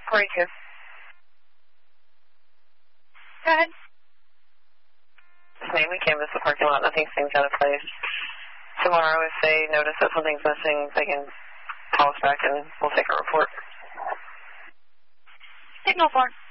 42. Go ahead. Maybe we canvass the parking lot. Nothing seems out of place. Tomorrow, if they notice that something's missing, they can call us back and we'll take a report. Signal 4.